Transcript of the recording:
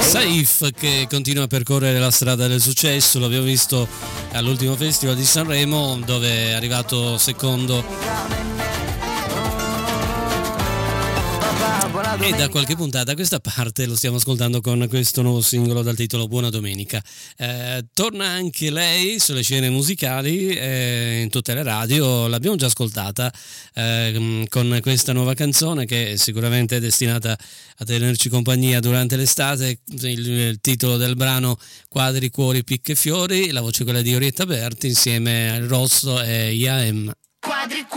Saif che continua a percorrere la strada del successo, l'abbiamo visto all'ultimo festival di Sanremo dove è arrivato secondo e da qualche puntata a questa parte lo stiamo ascoltando con questo nuovo singolo dal titolo Buona Domenica. Torna anche lei sulle scene musicali in tutte le radio, l'abbiamo già ascoltata con questa nuova canzone che sicuramente è destinata a tenerci compagnia durante l'estate. Il titolo del brano Quadri, Cuori, Picche e Fiori, la voce è quella di Orietta Berti insieme al Rosso e Iaem. Quadri,